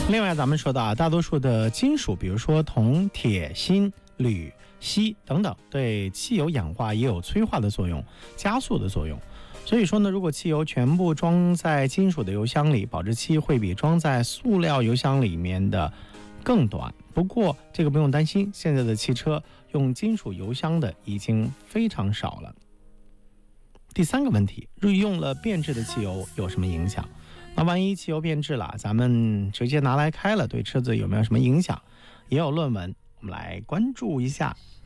另外咱们说到大多数的金属，比如说铜、铁、锌、铝、锡等等，对汽油氧化也有催化的作用，加速的作用。所以说呢，如果汽油全部装在金属的油箱里，保质期会比装在塑料油箱里面的更短。不过这个不用担心，现在的汽车用金属油箱的已经非常少了。第三个问题，用了变质的汽油有什么影响？那万一汽油变质了，咱们直接拿来开了，对车子有没有什么影响？也有论文，我们来关注一下。